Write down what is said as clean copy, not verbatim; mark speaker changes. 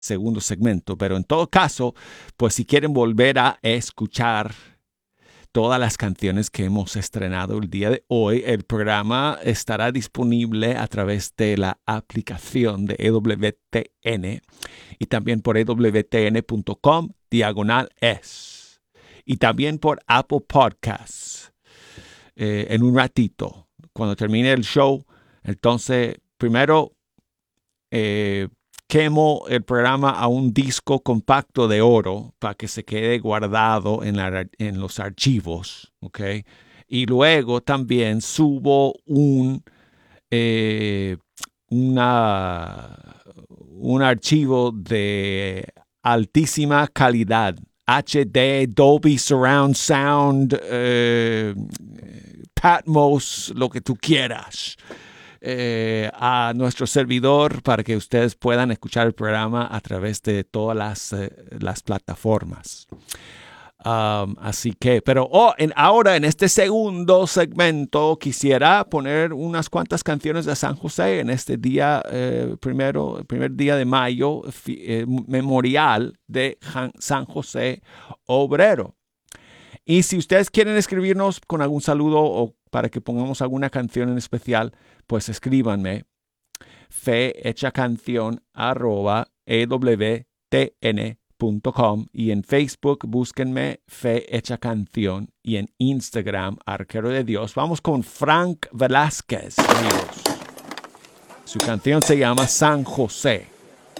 Speaker 1: segundo segmento. Pero en todo caso, pues si quieren volver a escuchar todas las canciones que hemos estrenado el día de hoy, el programa estará disponible a través de la aplicación de EWTN y también por ewtn.com/es y también por Apple Podcasts en un ratito. Cuando termine el show, entonces primero quemo el programa a un disco compacto de oro para que se quede guardado en los archivos, ¿ok? Y luego también subo un archivo de altísima calidad, HD, Dolby Surround Sound, Patmos, lo que tú quieras, a nuestro servidor para que ustedes puedan escuchar el programa a través de todas las plataformas. Así que, pero ahora en este segundo segmento quisiera poner unas cuantas canciones de San José en este día, el primer día de mayo, memorial de San José Obrero. Y si ustedes quieren escribirnos con algún saludo o para que pongamos alguna canción en especial, pues escríbanme fehechacancion@ewtn.com y en Facebook búsquenme Fe Hecha Canción y en Instagram Arquero de Dios. Vamos con Frank Velázquez, amigos. Su canción se llama San José.